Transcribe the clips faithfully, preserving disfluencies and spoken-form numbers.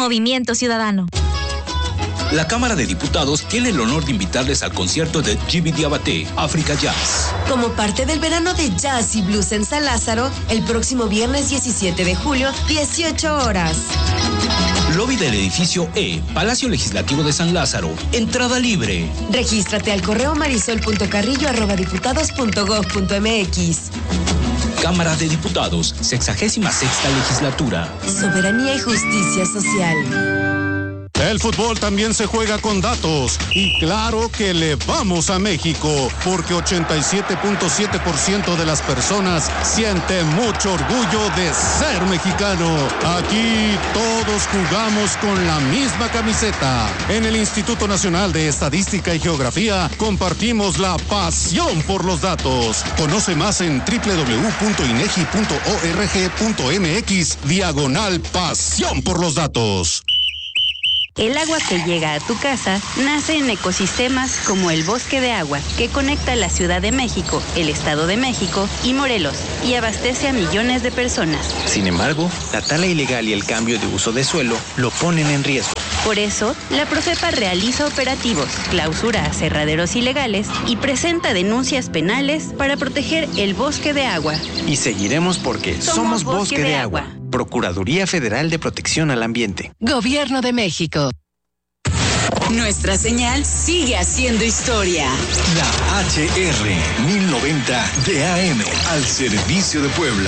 Movimiento Ciudadano. La Cámara de Diputados tiene el honor de invitarles al concierto de Jimmy Diabaté, África Jazz. Como parte del verano de Jazz y Blues en San Lázaro, el próximo viernes diecisiete de julio, dieciocho horas. Lobby del edificio E, Palacio Legislativo de San Lázaro. Entrada libre. Regístrate al correo marisol punto carrillo arroba diputados punto gob punto mx. Cámara de Diputados, sexagésima sexta legislatura. Soberanía y justicia social. El fútbol también se juega con datos y claro que le vamos a México porque ochenta y siete punto siete por ciento de las personas sienten mucho orgullo de ser mexicano. Aquí todos jugamos con la misma camiseta. En el Instituto Nacional de Estadística y Geografía compartimos la pasión por los datos. Conoce más en doble u doble u doble u punto inegi punto org punto mx diagonal pasión por los datos. El agua que llega a tu casa nace en ecosistemas como el Bosque de Agua, que conecta la Ciudad de México, el Estado de México y Morelos, y abastece a millones de personas. Sin embargo, la tala ilegal y el cambio de uso de suelo lo ponen en riesgo. Por eso, la Profepa realiza operativos, clausura aserraderos ilegales y presenta denuncias penales para proteger el Bosque de Agua. Y seguiremos porque somos, somos Bosque, Bosque de, de agua. agua. Procuraduría Federal de Protección al Ambiente. Gobierno de México. Nuestra señal sigue haciendo historia. La H R mil noventa de A M al servicio de Puebla.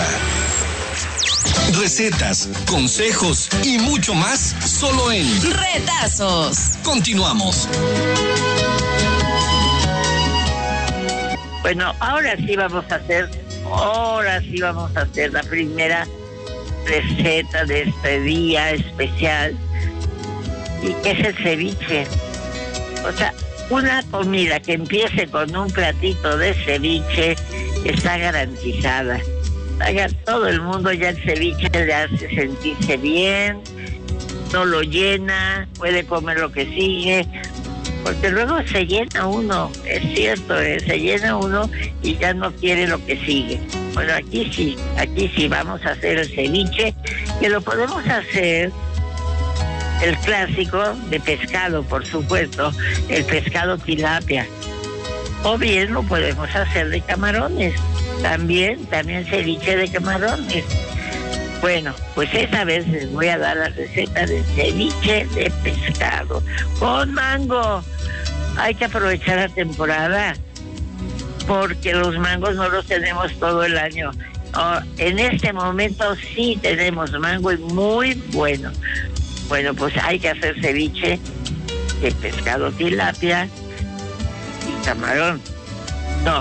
Recetas, consejos y mucho más solo en Retazos. Continuamos. Bueno, ahora sí vamos a hacer, ahora sí vamos a hacer la primera receta de este día especial, y que es el ceviche. O sea, una comida que empiece con un platito de ceviche está garantizada. A todo el mundo ya el ceviche le hace sentirse bien, no lo llena, puede comer lo que sigue, porque luego se llena uno, es cierto, ¿eh? Se llena uno y ya no quiere lo que sigue. Bueno, aquí sí, aquí sí vamos a hacer el ceviche, que lo podemos hacer el clásico de pescado, por supuesto, el pescado tilapia, o bien lo podemos hacer de camarones, también, también ceviche de camarones. Bueno, pues esta vez les voy a dar la receta de ceviche de pescado con mango. Hay que aprovechar la temporada porque los mangos no los tenemos todo el año. Oh, en este momento sí tenemos mango y muy bueno. Bueno, pues hay que hacer ceviche de pescado tilapia y camarón. No,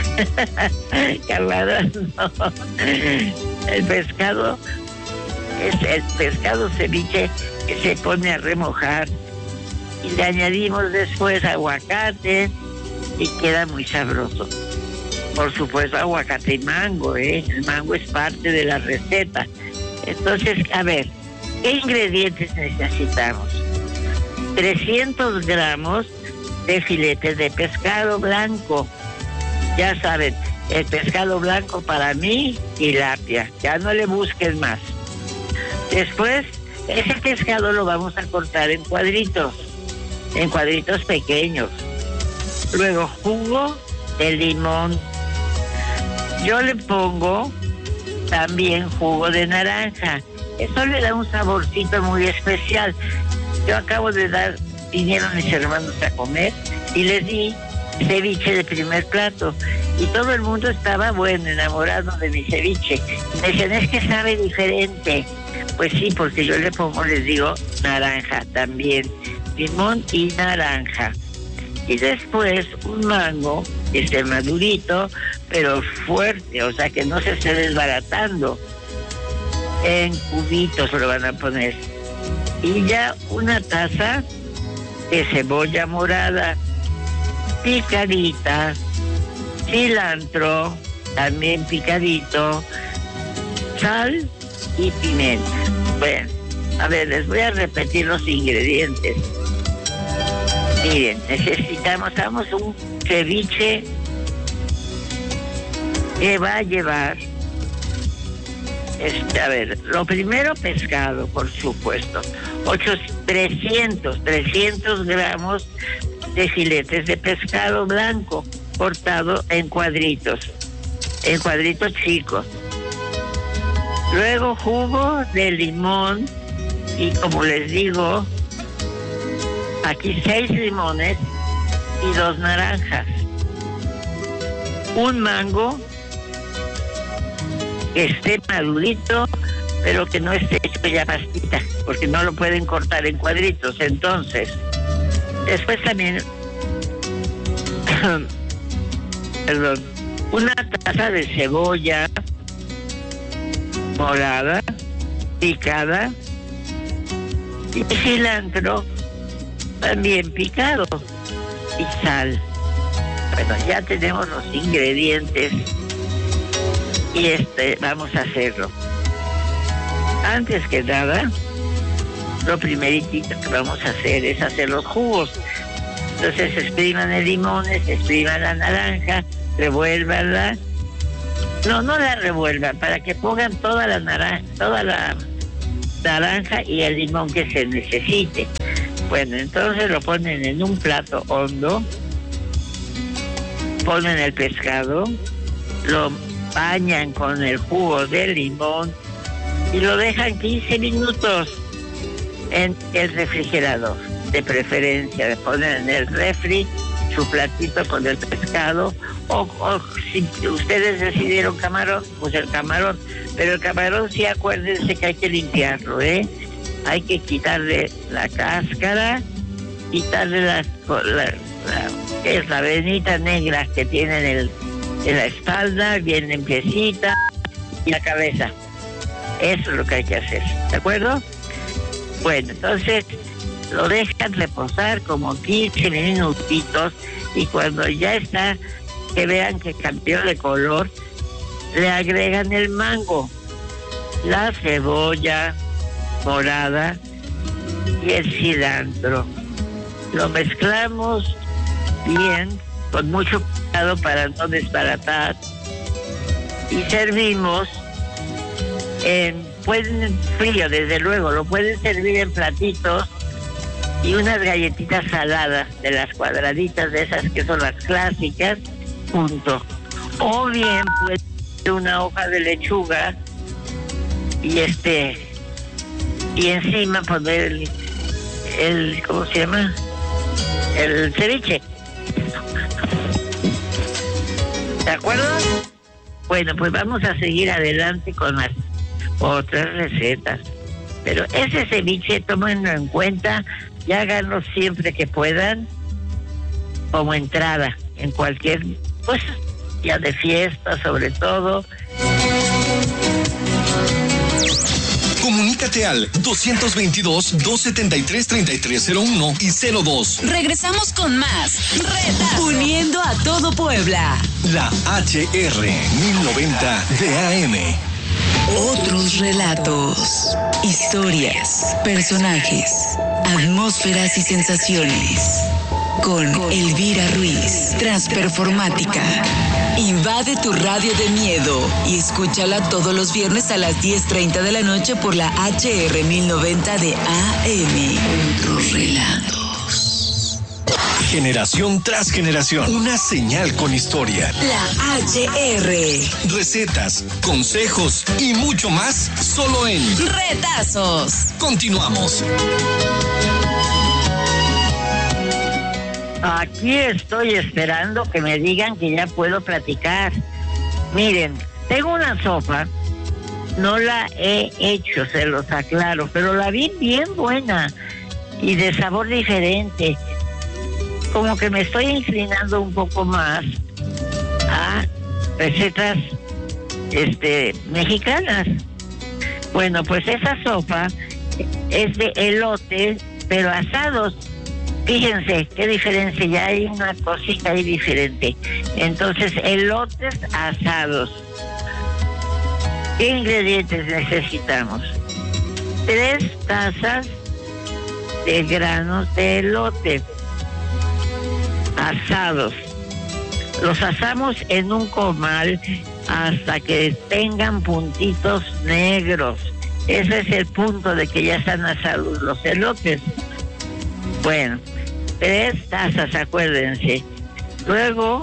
camarón no. El pescado es el pescado ceviche que se pone a remojar y le añadimos después aguacate y queda muy sabroso. Por supuesto, aguacate y mango, ¿eh? El mango es parte de la receta. Entonces, a ver, ¿qué ingredientes necesitamos? trescientos gramos de filetes de pescado blanco. Ya saben, el pescado blanco para mí, tilapia. Ya no le busquen más. Después, ese pescado lo vamos a cortar en cuadritos, en cuadritos pequeños. Luego, jugo de limón. Yo le pongo también jugo de naranja. Eso le da un saborcito muy especial. Yo acabo de dar, vinieron mis hermanos a comer y les di ceviche de primer plato. Y todo el mundo estaba, bueno, enamorado de mi ceviche. Me dicen, es que sabe diferente. Pues sí, porque yo le pongo, les digo, naranja también. Limón y naranja. Y después un mango, que esté madurito, pero fuerte, o sea, que no se esté desbaratando. En cubitos lo van a poner. Y ya una taza de cebolla morada, picadita, cilantro, también picadito, sal y pimienta. Bueno, a ver, les voy a repetir los ingredientes. Miren, necesitamos damos un ceviche que va a llevar Este, a ver, lo primero, pescado, por supuesto. Ocho, trescientos, trescientos gramos de filetes de pescado blanco cortado en cuadritos, en cuadritos chicos. Luego jugo de limón y, como les digo, aquí seis limones y dos naranjas. Un mango que esté madurito, pero que no esté hecho ya pastita, porque no lo pueden cortar en cuadritos. Entonces, después también, perdón, una taza de cebolla morada, picada, y cilantro también picado, y sal. Bueno, ya tenemos los ingredientes y este vamos a hacerlo. Antes que nada, lo primerito que vamos a hacer es hacer los jugos. Entonces expriman el limón, expriman la naranja, revuélvanla. No, no la revuelvan, para que pongan toda la naranja, toda la naranja y el limón que se necesite. Bueno, entonces lo ponen en un plato hondo, ponen el pescado, lo bañan con el jugo del limón y lo dejan quince minutos en el refrigerador. De preferencia, de poner en el refri su platito con el pescado, o, o si ustedes decidieron camarón, pues el camarón. Pero el camarón, sí, acuérdense que hay que limpiarlo, ¿eh? Hay que quitarle la cáscara, quitarle la, la, la, es la venita negra que tiene en, el, en la espalda, bien limpiecita, y la cabeza. Eso es lo que hay que hacer, ¿de acuerdo? Bueno, entonces lo dejan reposar como quince minutitos, y cuando ya está, que vean que cambió de color, le agregan el mango, la cebolla morada y el cilantro. Lo mezclamos bien, con mucho cuidado para no desbaratar, y servimos en, pueden frío, desde luego, lo pueden servir en platitos, y unas galletitas saladas de las cuadraditas, de esas que son las clásicas, junto. O bien puede ser una hoja de lechuga y este y encima poner el, el ¿cómo se llama? El ceviche. ¿De acuerdo? Bueno, pues vamos a seguir adelante con las otras recetas. Pero ese ceviche, tómenlo en cuenta y háganlo siempre que puedan, como entrada en cualquier, pues, día de fiesta, sobre todo. Comunícate al dos veintidós, dos setenta y tres, treinta y tres cero uno y cero dos. Regresamos con más Retazo, uniendo a todo Puebla. La H R mil noventa de A M. Otros relatos, historias, personajes, atmósferas y sensaciones. Con Elvira Ruiz, Transperformática. Invade tu radio de miedo y escúchala todos los viernes a las diez treinta de la noche por la H R mil noventa de A M. Otros relatos. Generación tras generación. Una señal con historia. La H R. Recetas, consejos y mucho más solo en Retazos. Continuamos. Aquí estoy esperando que me digan que ya puedo platicar. Miren, tengo una sopa, no la he hecho, se los aclaro, pero la vi bien buena y de sabor diferente. Como que me estoy inclinando un poco más a recetas este, mexicanas. Bueno, pues esa sopa es de elote, pero asados. Fíjense qué diferencia, ya hay una cosita ahí diferente. Entonces, elotes asados. ¿Qué ingredientes necesitamos? Tres tazas de granos de elote asados. Los asamos en un comal hasta que tengan puntitos negros. Ese es el punto de que ya están asados los elotes. Bueno, tres tazas, acuérdense. Luego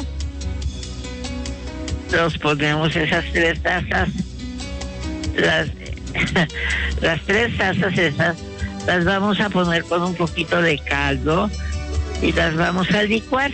los ponemos esas tres tazas, las, las tres tazas esas, las vamos a poner con un poquito de caldo y las vamos a licuar.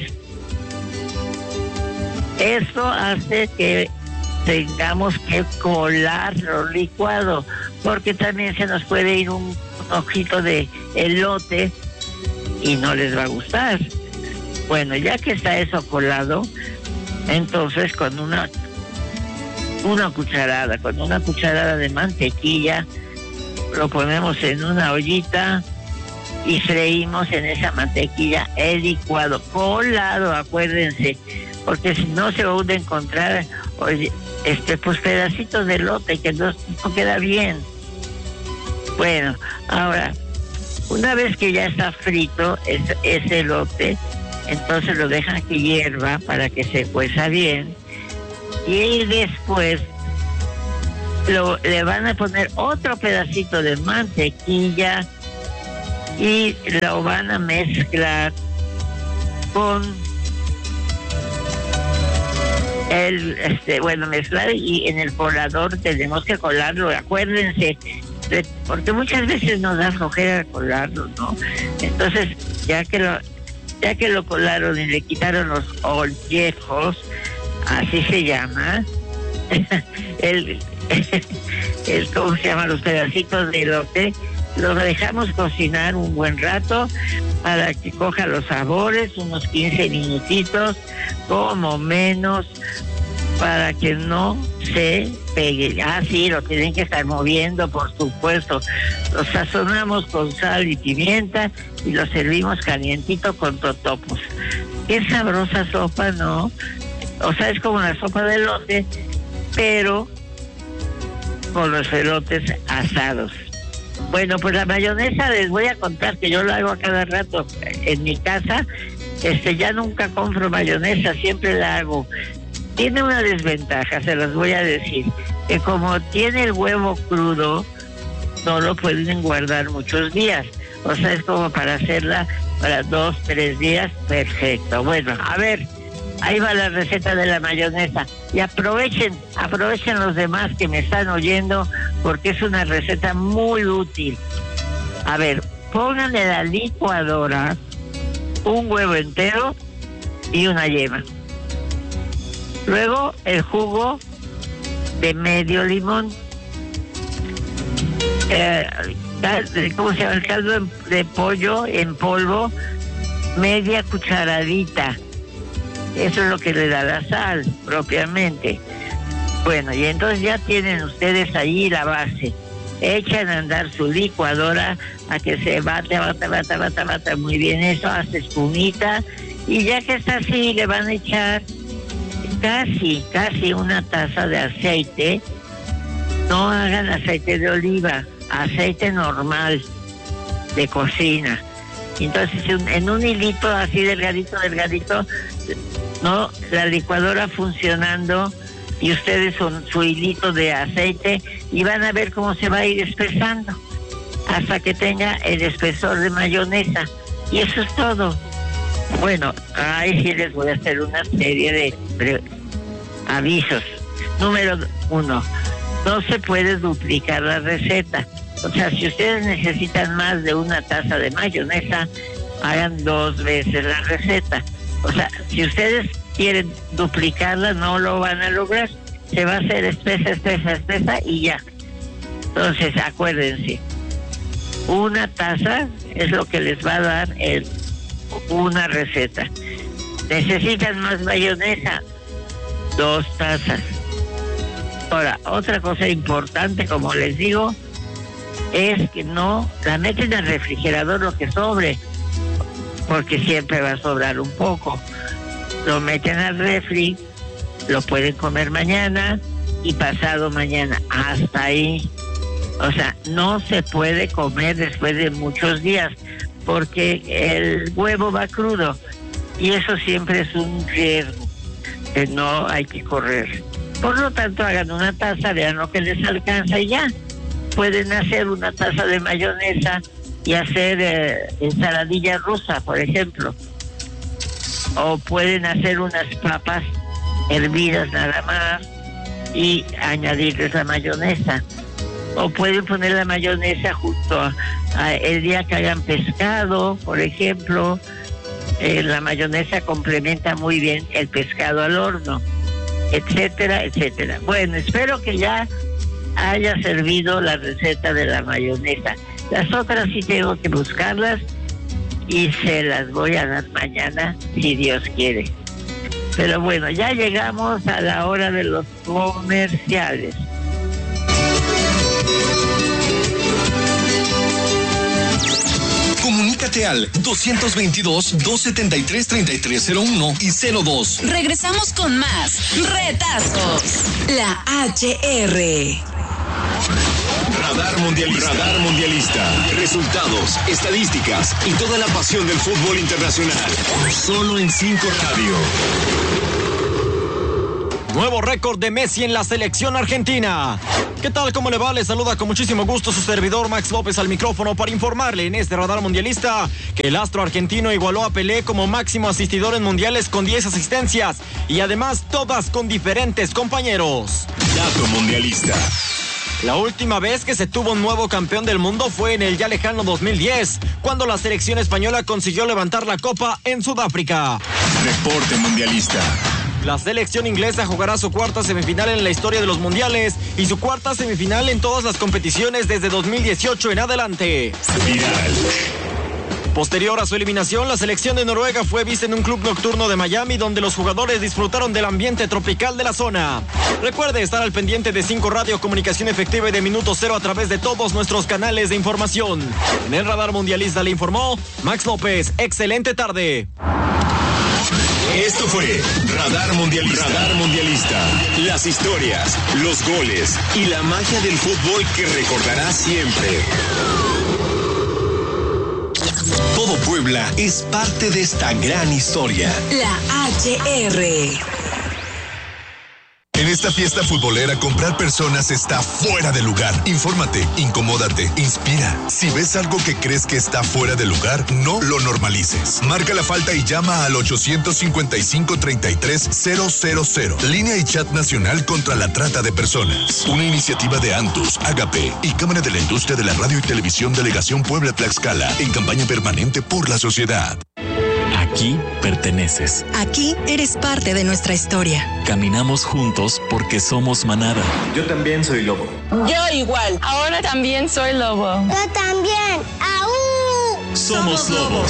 Esto hace que tengamos que colarlo licuado, porque también se nos puede ir un, un ojito de elote y no les va a gustar. Bueno, ya que está eso colado, entonces con una una cucharada, con una cucharada de mantequilla, lo ponemos en una ollita y freímos en esa mantequilla el licuado colado, acuérdense, porque si no se va a encontrar, oye, este, pues pedacitos de elote que no, no queda bien. Bueno, ahora, una vez que ya está frito ese, ese elote, entonces lo dejan que hierva para que se cueza bien, y después lo, le van a poner otro pedacito de mantequilla y lo van a mezclar con el, este, bueno, mezclar, y en el colador tenemos que colarlo, acuérdense, de, porque muchas veces nos da flojera colarlo, ¿no? Entonces, ya que lo, ya que lo colaron y le quitaron los ollejos, así se llama, el, el, ¿cómo se llama? Los pedacitos de elote, los dejamos cocinar un buen rato para que coja los sabores, unos quince minutitos, como menos, para que no se pegue. Ah, sí, lo tienen que estar moviendo, por supuesto. Lo sazonamos con sal y pimienta y lo servimos calientito con totopos. Qué sabrosa sopa, ¿no? O sea, es como la sopa de elote, pero con los elotes asados. Bueno, pues la mayonesa les voy a contar que yo lo hago a cada rato en mi casa. Este, ya nunca compro mayonesa, siempre la hago. Tiene una desventaja, se las voy a decir, que como tiene el huevo crudo, no lo pueden guardar muchos días. O sea, es como para hacerla para dos, tres días, perfecto. Bueno, a ver, ahí va la receta de la mayonesa. Y aprovechen, aprovechen los demás que me están oyendo, porque es una receta muy útil. A ver, pongan en la licuadora un huevo entero y una yema. Luego el jugo de medio limón. Eh, ¿Cómo se llama? El caldo de pollo en polvo, media cucharadita. Eso es lo que le da la sal, propiamente. Bueno, y entonces ya tienen ustedes ahí la base. Echan a andar su licuadora a que se bate, bate, bate, bate, bate muy bien eso, hace espumita. Y ya que está así, le van a echar casi, casi una taza de aceite. No hagan aceite de oliva, aceite normal de cocina. Entonces, en un hilito así delgadito, delgadito, no, la licuadora funcionando y ustedes con su hilito de aceite, y van a ver cómo se va a ir espesando hasta que tenga el espesor de mayonesa. Y eso es todo. Bueno, ahí sí les voy a hacer una serie de, de avisos. Número uno, no se puede duplicar la receta. O sea, si ustedes necesitan más de una taza de mayonesa, hagan dos veces la receta. O sea, si ustedes quieren duplicarla, no lo van a lograr. Se va a hacer espesa, espesa, espesa y ya. Entonces, acuérdense, una taza es lo que les va a dar el, una receta. ¿Necesitan más mayonesa? Dos tazas. Ahora, otra cosa importante, como les digo, es que no la meten al refrigerador lo que sobre, porque siempre va a sobrar un poco. Lo meten al refri, lo pueden comer mañana y pasado mañana, hasta ahí. O sea, no se puede comer después de muchos días, porque el huevo va crudo y eso siempre es un riesgo que no hay que correr. Por lo tanto, hagan una taza, vean lo que les alcanza y ya. Pueden hacer una taza de mayonesa y hacer eh, ensaladilla rusa, por ejemplo. O pueden hacer unas papas hervidas nada más y añadirles la mayonesa. O pueden poner la mayonesa junto a, a el día que hagan pescado, por ejemplo. Eh, la mayonesa complementa muy bien el pescado al horno, etcétera, etcétera. Bueno, espero que ya haya servido la receta de la mayonesa. Las otras sí tengo que buscarlas y se las voy a dar mañana, si Dios quiere. Pero bueno, ya llegamos a la hora de los comerciales. Comunícate al dos veintidós, dos setenta y tres, treinta y tres cero uno y cero dos. Regresamos con más retazos. La H R. Radar Mundialista. Radar Mundialista. Resultados, estadísticas y toda la pasión del fútbol internacional. Solo en cinco Radio. Nuevo récord de Messi en la selección argentina. ¿Qué tal? ¿Cómo le va? Le saluda con muchísimo gusto su servidor Max López al micrófono para informarle en este Radar Mundialista que el astro argentino igualó a Pelé como máximo asistidor en mundiales con diez asistencias y además todas con diferentes compañeros. Dato Mundialista. La última vez que se tuvo un nuevo campeón del mundo fue en el ya lejano dos mil diez, cuando la selección española consiguió levantar la copa en Sudáfrica. Reporte Mundialista. La selección inglesa jugará su cuarta semifinal en la historia de los mundiales y su cuarta semifinal en todas las competiciones desde dos mil dieciocho en adelante. Viral. Posterior a su eliminación, la selección de Noruega fue vista en un club nocturno de Miami donde los jugadores disfrutaron del ambiente tropical de la zona. Recuerde estar al pendiente de cinco Radio, comunicación efectiva y de minuto cero a través de todos nuestros canales de información. En el Radar Mundialista le informó Max López. Excelente tarde. Esto fue Radar Mundialista. Radar Mundialista. Las historias, los goles y la magia del fútbol que recordarás siempre. Todo Puebla es parte de esta gran historia. La H R. En esta fiesta futbolera, comprar personas está fuera de lugar. Infórmate, incomódate, inspira. Si ves algo que crees que está fuera de lugar, no lo normalices. Marca la falta y llama al ochocientos cincuenta y cinco, treinta y tres cero cero cero. Línea y chat nacional contra la trata de personas. Una iniciativa de Antus, Agape y Cámara de la Industria de la Radio y Televisión Delegación Puebla-Tlaxcala en campaña permanente por la sociedad. Aquí perteneces. Aquí eres parte de nuestra historia. Caminamos juntos porque somos manada. Yo también soy lobo. Yo igual. Ahora también soy lobo. Yo también. ¡Aú! Somos lobos.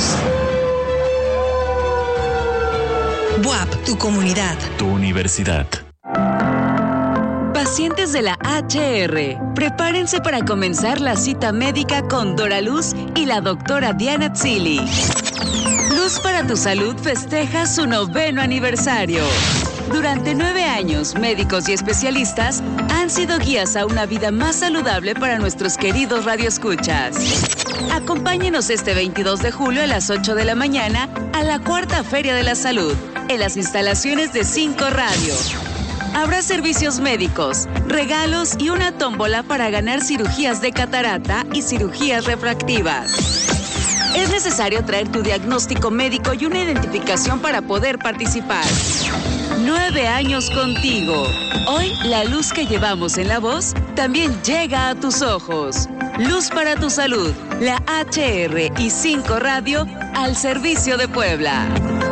B U A P, tu comunidad. Tu universidad. Pacientes de la H R, prepárense para comenzar la cita médica con Dora Luz y la doctora Diana Tzili. Luz para tu Salud festeja su noveno aniversario. Durante nueve años, médicos y especialistas han sido guías a una vida más saludable para nuestros queridos radioescuchas. Acompáñenos este veintidós de julio a las ocho de la mañana a la Cuarta Feria de la Salud, en las instalaciones de cinco Radio. Habrá servicios médicos, regalos y una tómbola para ganar cirugías de catarata y cirugías refractivas. Es necesario traer tu diagnóstico médico y una identificación para poder participar. Nueve años contigo. Hoy, la luz que llevamos en la voz también llega a tus ojos. Luz para tu Salud, la H R y cinco Radio al servicio de Puebla.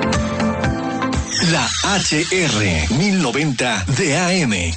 La H R mil noventa de A M.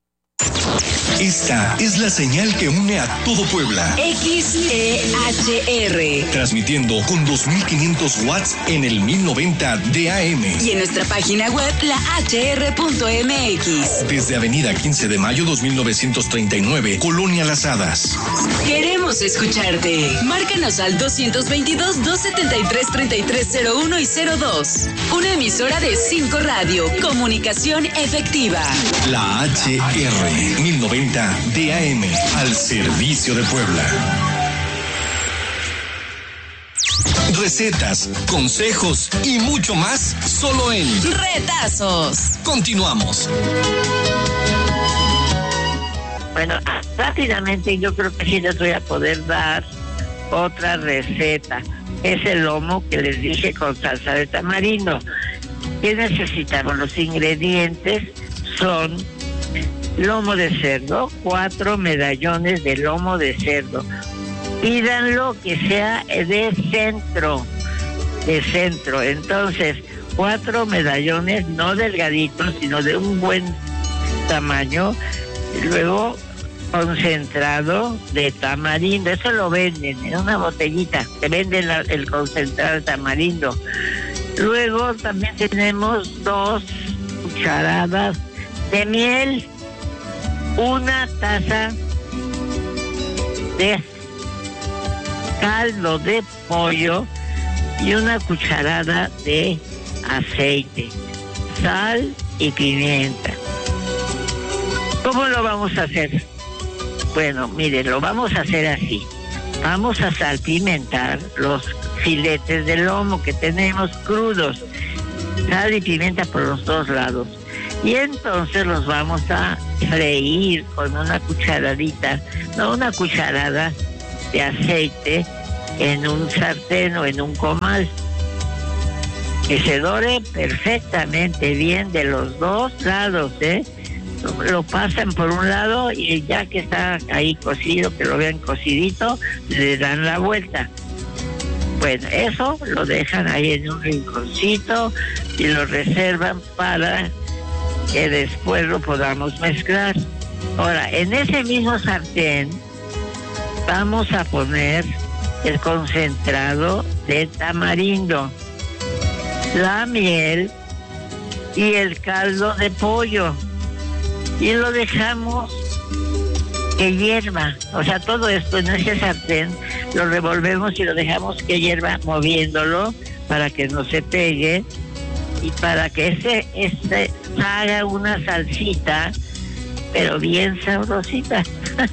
Esta es la señal que une a todo Puebla. X E H R. Transmitiendo con dos mil quinientos watts en el mil noventa de A M. Y en nuestra página web, la H R punto M X. Desde Avenida quince de mayo dos mil novecientos treinta y nueve, Colonia Las Hadas. Queremos escucharte. Márcanos al doscientos veintidós, doscientos setenta y tres, treinta y tres cero uno y cero dos. Una emisora de cinco Radio. Comunicación efectiva. La H R mil noventa de A M al servicio de Puebla. recetas, consejos y mucho más solo en Retazos. Continuamos. Bueno, rápidamente yo creo que sí les voy a poder dar otra receta. Es el lomo que les dije con salsa de tamarindo. ¿Qué necesitamos? Los ingredientes son lomo de cerdo, cuatro medallones de lomo de cerdo. Pídanlo que sea de centro, de centro. Entonces, cuatro medallones, no delgaditos, sino de un buen tamaño. Y luego, concentrado de tamarindo. Eso lo venden en una botellita. Te venden la, el concentrado de tamarindo. Luego también tenemos dos cucharadas de miel, una taza de caldo de pollo y una cucharada de aceite, sal y pimienta. ¿Cómo lo vamos a hacer? Bueno, miren, lo vamos a hacer así. Vamos a salpimentar los filetes de lomo que tenemos crudos, sal y pimienta por los dos lados. Y entonces los vamos a freír con una cucharadita, no una cucharada de aceite en un sartén o en un comal. Que se dore perfectamente bien de los dos lados, ¿eh? Lo pasan por un lado y ya que está ahí cocido, que lo vean cocidito, le dan la vuelta. Bueno, eso lo dejan ahí en un rinconcito y lo reservan para que después lo podamos mezclar. Ahora, en ese mismo sartén vamos a poner el concentrado de tamarindo, la miel y el caldo de pollo. Y lo dejamos que hierva. O sea, todo esto en ese sartén lo revolvemos y lo dejamos que hierva moviéndolo para que no se pegue y para que ese, ese haga una salsita, pero bien sabrosita.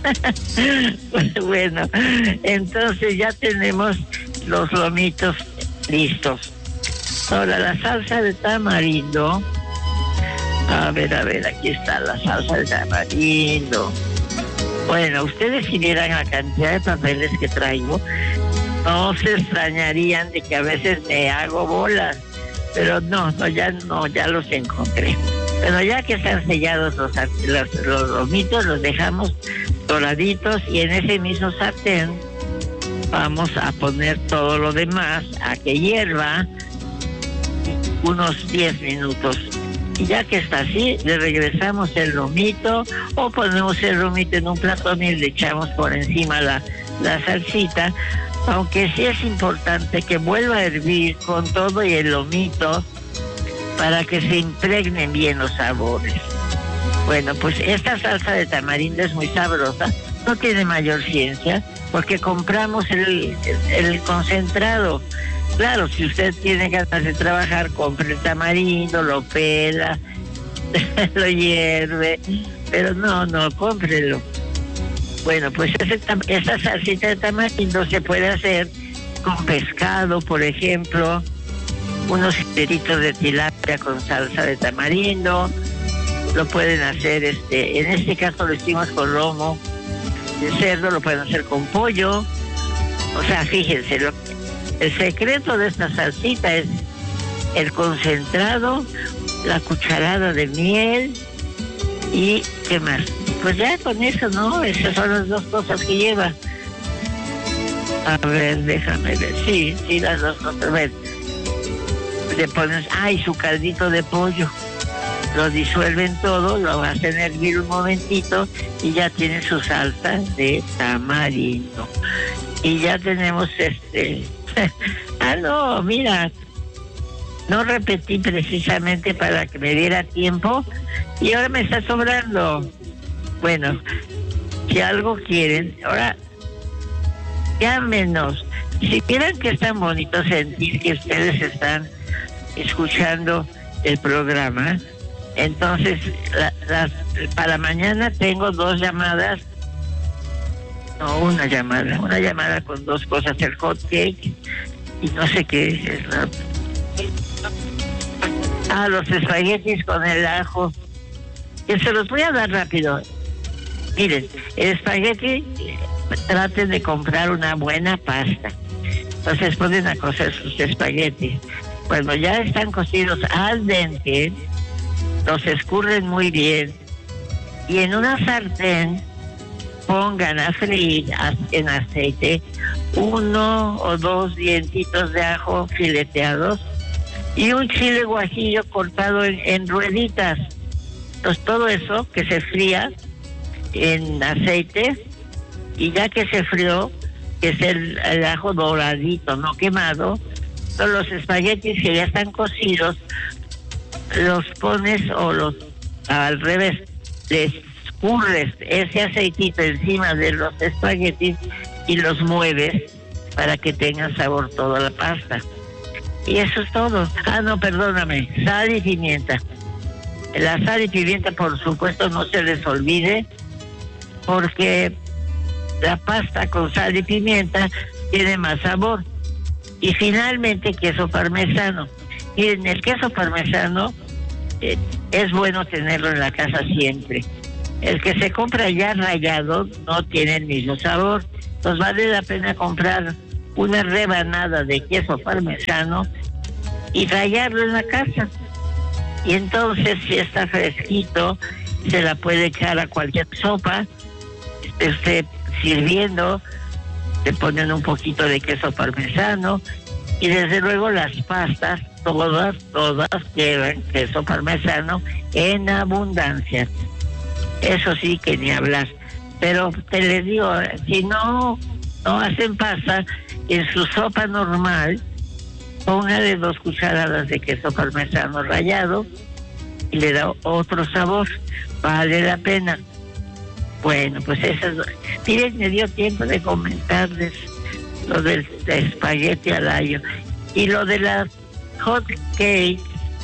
Bueno, entonces ya tenemos los lomitos listos. Ahora, la salsa de tamarindo. A ver, a ver, aquí está la salsa de tamarindo. Bueno, ustedes si vieran la cantidad de papeles que traigo, no se extrañarían de que a veces me hago bolas. Pero no, no, ya no, ya los encontré. Bueno, ya que están sellados los, los, los lomitos, los dejamos doraditos y en ese mismo sartén vamos a poner todo lo demás a que hierva unos diez minutos. Y ya que está así, le regresamos el lomito o ponemos el lomito en un platón y le echamos por encima la, la salsita. Aunque sí es importante que vuelva a hervir con todo y el lomito para que se impregnen bien los sabores. Bueno, pues esta salsa de tamarindo es muy sabrosa, no tiene mayor ciencia, porque compramos el, el, el concentrado. Claro, si usted tiene ganas de trabajar, compre el tamarindo, lo pela, lo hierve, pero no, no, cómprelo. Bueno, pues ese, esa salsita de tamarindo se puede hacer con pescado, por ejemplo, unos filetitos de tilapia con salsa de tamarindo, lo pueden hacer, este, en este caso lo hicimos con lomo de cerdo, lo pueden hacer con pollo. O sea, fíjense, lo, el secreto de esta salsita es el concentrado, la cucharada de miel y ¿qué más? Pues ya con eso, ¿no? Esas son las dos cosas que lleva. A ver, déjame ver. Sí, sí, las dos cosas. A ver, le pones, ay, su caldito de pollo. Lo disuelven todo, lo hacen hervir un momentito y ya tiene su salsa de tamarindo. Y ya tenemos este... ah, no, mira, no repetí precisamente para que me diera tiempo y ahora me está sobrando. Bueno, si algo quieren, ahora llámenos. Si quieren que es tan bonito sentir que ustedes están escuchando el programa, entonces la, la, para mañana tengo dos llamadas, no, una llamada, una llamada con dos cosas, el hot cake y no sé qué es. ¿No? Ah, los espaguetis con el ajo. Que se los voy a dar rápido. Miren, el espagueti, traten de comprar una buena pasta. Entonces ponen a cocer sus espaguetis. Cuando ya están cocidos al dente, los escurren muy bien. Y en una sartén pongan a freír en aceite uno o dos dientitos de ajo fileteados y un chile guajillo cortado en, en rueditas. Entonces todo eso que se fría en aceite, y ya que se frió, que es el, el ajo doradito, no quemado, son los espaguetis que ya están cocidos, los pones o los al revés, les escurres ese aceitito encima de los espaguetis y los mueves para que tengan sabor toda la pasta. Y eso es todo. Ah, no, perdóname, sal y pimienta. La sal y pimienta, por supuesto, no se les olvide, porque la pasta con sal y pimienta tiene más sabor. Y finalmente, queso parmesano. Miren, el queso parmesano eh, es bueno tenerlo en la casa siempre. El que se compra ya rallado no tiene el mismo sabor. Entonces vale la pena comprar una rebanada de queso parmesano y rallarlo en la casa. Y entonces, si está fresquito, se la puede echar a cualquier sopa. Esté sirviendo, le ponen un poquito de queso parmesano y desde luego las pastas, todas, todas llevan queso parmesano en abundancia. Eso sí que ni hablar. Pero te les digo, si no, no hacen pasta, en su sopa normal, póngale dos cucharadas de queso parmesano rallado y le da otro sabor. Vale la pena. Bueno, pues esas... Miren, me dio tiempo de comentarles lo del espagueti al ayo. Y lo de las hot cakes,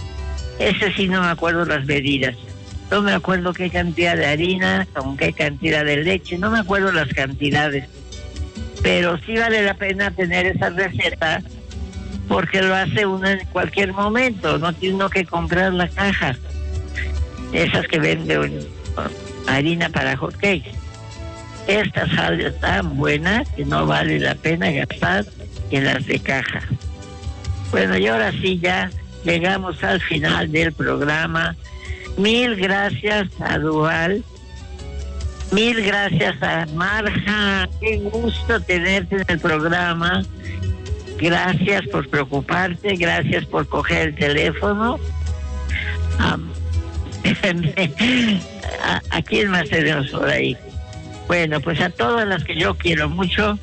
ese sí no me acuerdo las medidas. No me acuerdo qué cantidad de harina, con qué cantidad de leche, no me acuerdo las cantidades. Pero sí vale la pena tener esa receta, porque lo hace uno en cualquier momento, no tiene uno que comprar la caja. Esas que venden harina para hot cakes. Esta sal tan buena que no vale la pena gastar en las de caja. Bueno, y ahora sí ya llegamos al final del programa. Mil gracias a Dual. Mil gracias a Marja. Qué gusto tenerte en el programa. Gracias por preocuparte, gracias por coger el teléfono. Um, ¿A, ¿A quién más tenemos por ahí? Bueno, pues a todas las que yo quiero mucho,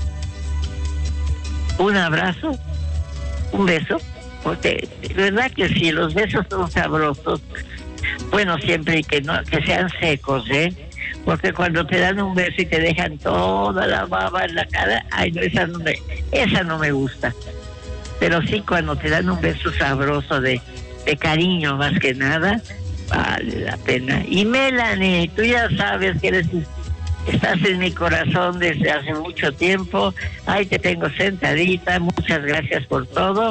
un abrazo, un beso, porque de verdad que sí, los besos son sabrosos. Bueno, siempre que no que sean secos, ¿eh? Porque cuando te dan un beso y te dejan toda la baba en la cara, ay, no, esa no me, esa no me gusta. Pero sí, cuando te dan un beso sabroso de, de cariño más que nada, vale la pena. Y Melanie, tú ya sabes que eres, estás en mi corazón desde hace mucho tiempo. Ahí te tengo sentadita. Muchas gracias por todo.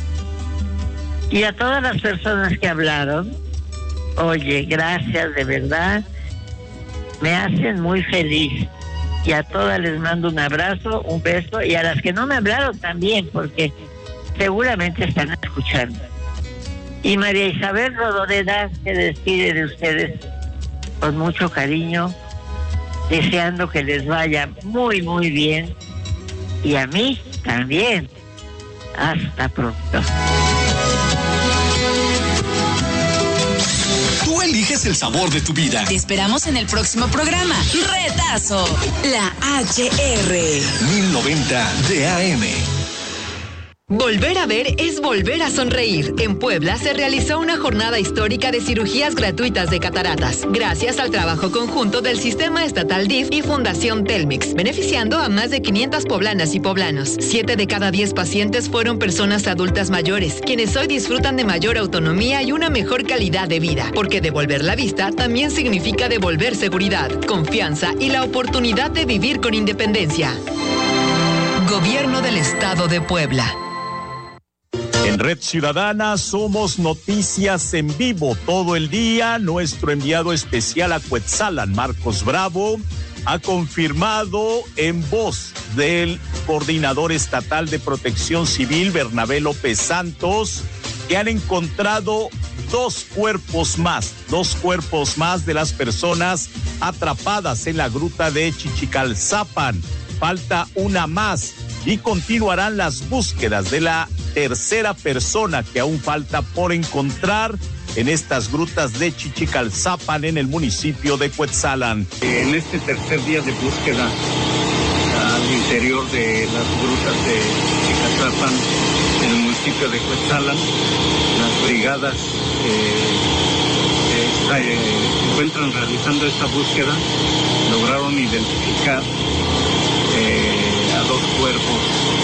Y a todas las personas que hablaron, oye, gracias de verdad. Me hacen muy feliz. Y a todas les mando un abrazo, un beso. Y a las que no me hablaron también, porque seguramente están escuchando. Y María Isabel Rodoreda se despide de ustedes con mucho cariño, deseando que les vaya muy, muy bien. Y a mí también. Hasta pronto. Tú eliges el sabor de tu vida. Te esperamos en el próximo programa. Retazo. La H R. mil noventa de A M. Volver a ver es volver a sonreír. En Puebla se realizó una jornada histórica de cirugías gratuitas de cataratas, gracias al trabajo conjunto del Sistema Estatal D I F y Fundación Telmex, beneficiando a más de quinientas poblanas y poblanos. Siete de cada diez pacientes fueron personas adultas mayores, quienes hoy disfrutan de mayor autonomía y una mejor calidad de vida, porque devolver la vista también significa devolver seguridad, confianza y la oportunidad de vivir con independencia. Gobierno del Estado de Puebla. En Red Ciudadana somos noticias en vivo todo el día. Nuestro enviado especial a Cuetzalan, Marcos Bravo, ha confirmado en voz del coordinador estatal de Protección Civil, Bernabé López Santos, que han encontrado dos cuerpos más, dos cuerpos más de las personas atrapadas en la gruta de Chichicalzapan. Falta una más y continuarán las búsquedas de la tercera persona que aún falta por encontrar en estas grutas de Chichicalzapan en el municipio de Cuetzalan. En este tercer día de búsqueda al interior de las grutas de Chichicalzapan en el municipio de Cuetzalan, las brigadas que está, eh, se encuentran realizando esta búsqueda lograron identificar eh, a dos cuerpos.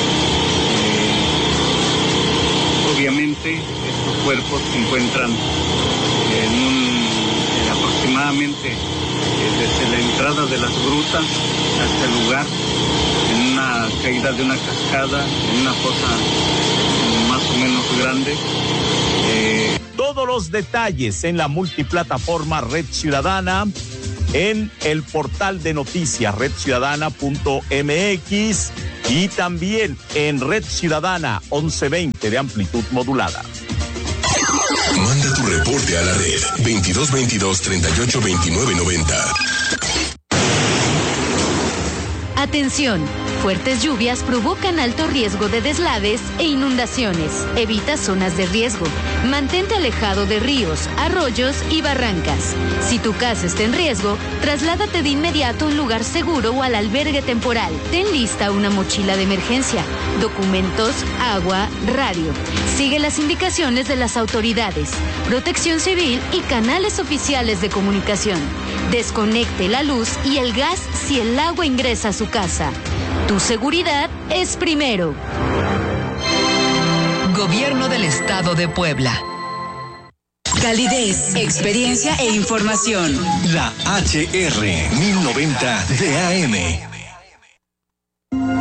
Obviamente estos cuerpos se encuentran en un eh, aproximadamente eh, desde la entrada de las grutas hasta el lugar, en una caída de una cascada, en una fosa eh, más o menos grande. Eh... Todos los detalles en la multiplataforma Red Ciudadana, en el portal de noticias red ciudadana punto m x y también en Red Ciudadana once veinte de amplitud modulada. Manda tu reporte a la red veintidós veintidós treinta y ocho veintinueve noventa. Atención, fuertes lluvias provocan alto riesgo de deslaves e inundaciones. Evita zonas de riesgo. Mantente alejado de ríos, arroyos y barrancas. Si tu casa está en riesgo, trasládate de inmediato a un lugar seguro o al albergue temporal. Ten lista una mochila de emergencia, documentos, agua, radio. Sigue las indicaciones de las autoridades, Protección Civil y canales oficiales de comunicación. Desconecte la luz y el gas si el agua ingresa a su casa. Tu seguridad es primero. Gobierno del Estado de Puebla. Calidez, experiencia e información. La H R mil noventa de A M.